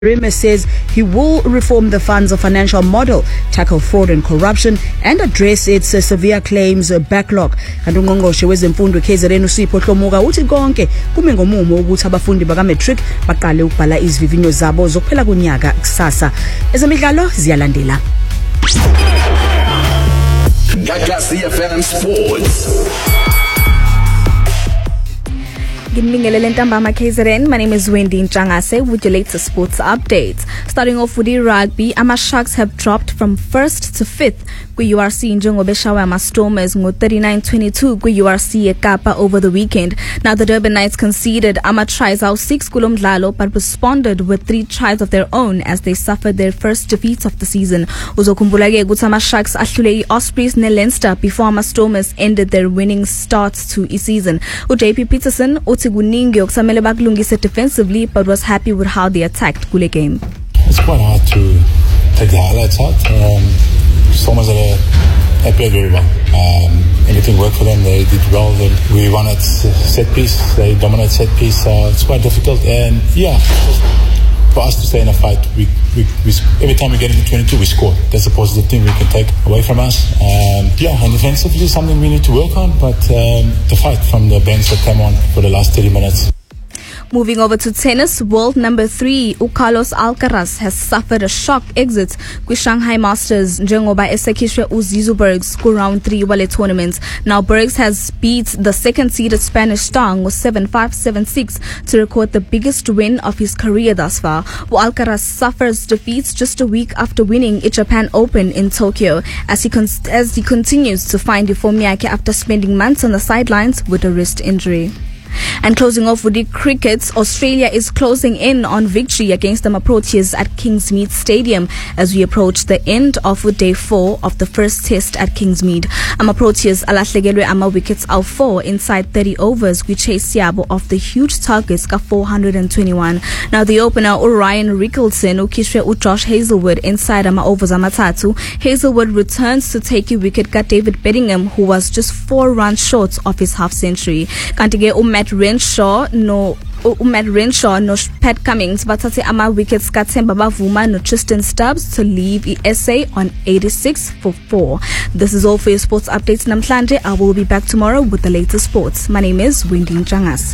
Rima says he will reform the fund's financial model, tackle fraud and corruption, and address its severe claims backlog. Kanti ungqongqoshe wezemfundo KZN uSipho Hlomuka uthi konke kume ngomumo ukuthi abafundi baka-matric baqale ukubhala izivivinyo zabo zokuphela kunyaka kusasa. Ezemidlalo ziyalandela. Gagasi FM Sports. KZN. My name is Wendy Nchangase with your latest sports updates. Starting off with the rugby, Ama Sharks have dropped from 1st to 5th kwi-URC njengoba eshawa ama-Stormers ngo-39-22 kwi-URC eKapa over the weekend. Now the Durban Knights conceded Ama tries out 6 kulo mdlalo but responded with 3 tries of their own as they suffered their first defeat of the season. Uzokhumbula-ke ukuthi ama-Sharks ahlule i-Ospreys ne-Leinster before ama-Stormers ended their winning start to season. JP Peterson uthi kuningi okusamele bakulungise defensively but was happy with how they attacked kule game. It's quite hard to take the highlights out. Stormers they played very well. Everything worked for them. They did well. We won at set piece. They dominate set piece. It's quite difficult. And yeah, for us to stay in a fight, we every time we get into 22, we score. That's a positive thing we can take away from us. And defensively something we need to work on. But the fight from the bench that came on for the last 30 minutes. Moving over to tennis, world number 3, Carlos Alcaraz has suffered a shock exit with Shanghai Masters njengoba esekhishwe uZizu Bergs ku round 3 wale tournament. Now Bergs has beat the second-seeded Spanish star with 7-5, 7-6 to record the biggest win of his career thus far. Alcaraz suffers defeats just a week after winning the Japan Open in Tokyo as he continues to find form yake after spending months on the sidelines with a wrist injury. And closing off with the cricket, Australia is closing in on victory against the Proteas at Kingsmead Stadium as we approach the end of day 4 of the first test at Kingsmead. Proteas alahlegelwe wickets out 4 inside 30 overs we chase Siabo off the huge targets ka 421. Now the opener Ryan Rickleton ukishwe Josh Hazelwood inside overs amatatu. Hazelwood returns to take a wicket ka David Bedingham who was just 4 runs short of his half century. Kanti Matt Renshaw no Pat Cummings bathathe wickets ka Themba Bavuma no Tristan Stubbs to leave SA on 86 for 4. This is all for your sports updates namhlanje. I will be back tomorrow with the latest sports. My name is Wendy Nchangase.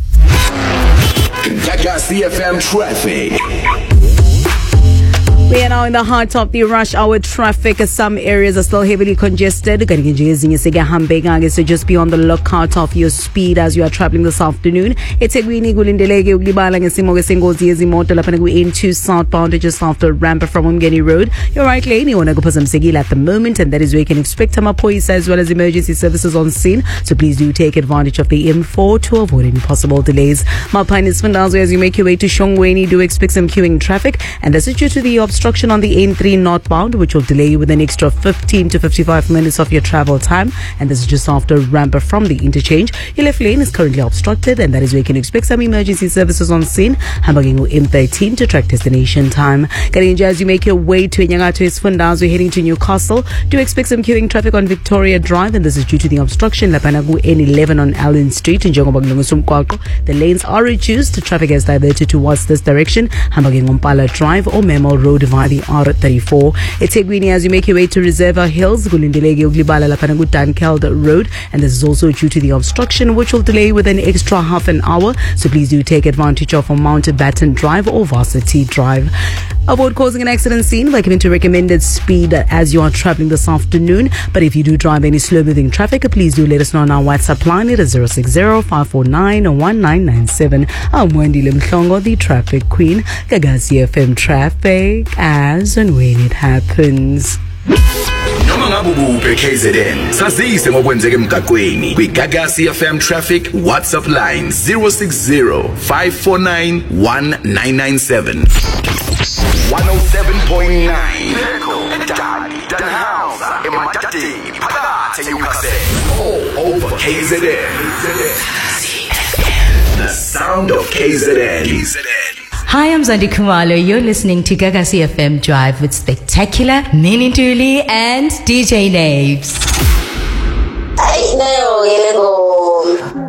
Gagasi FM traffic. We are now in the heart of the rush hour traffic. Some areas are still heavily congested. So just be on the lookout of your speed as you are traveling this afternoon. It's into southbound just after ramp from Umgeni Road. Your right lane, you want to go for some Segil at the moment, and that is where you can expect police as well as emergency services on scene. So please do take advantage of the M4 to avoid any possible delays. Malpine is as you make your way to Shongweni, do expect some queuing traffic, and this is due to the obstruction on the N3 northbound, which will delay you with an extra 15 to 55 minutes of your travel time, and this is just after ramp from the interchange. Your left lane is currently obstructed, and that is where you can expect some emergency services on scene. Hambagingu M13 to track destination time. As you make your way to Nyagato Isfundazo, heading to Newcastle, do expect some queuing traffic on Victoria Drive, and this is due to the obstruction Lapanagu N11 on Allen Street in Jongobaglungu. The lanes are reduced. Traffic has diverted towards this direction. Hambagingu Mpala Drive or Memo Road via the R34. Etegwini as you make your way to Reservoir Hills, Gulindilege Uglibala Lapanagu Dankeld Road, and this is also due to the obstruction which will delay with an extra half an hour. So please do take advantage of Mount Batten Drive or Varsity Drive. Avoid causing an accident scene by coming to recommended speed as you are traveling this afternoon. But if you do drive any slow moving traffic, please do let us know on our WhatsApp line. It is 060-549-1997. I'm Wendy Limhlongo, the traffic queen. Gagasi FM traffic as and when it happens. Noma ngabubu KZN sazise ngokwenzeka emgaqweni kwiGagasi FM traffic WhatsApp line 060-549-1997. 107.9 all over KZN. The sound of KZN. Hi, I'm Zandi Kumalo. You're listening to Gagasi FM Drive with Spectacular, Nini Dooley, and DJ Naves. Ay, no,